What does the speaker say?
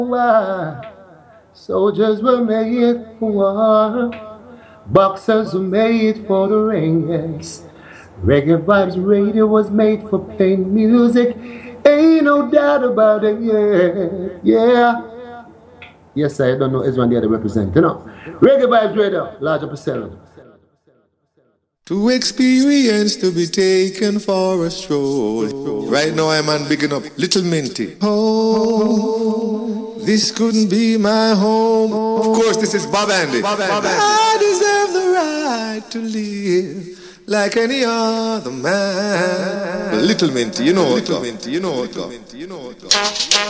war. Soldiers were made for war. Boxers were made for the ring, yes. Reggae Vibes Radio was made for playing music. Ain't no doubt about it, yeah. Yeah. Yes, I don't know Ezra and the other represent, you know. Reggae Vibes Radio, larger percent. To experience, to be taken for a stroll. Right now I'm on bigging up Little Minty. Oh, this couldn't be my home. Of course, this is Bob Andy. I deserve the right to live like any other man. Little Minty, you know what?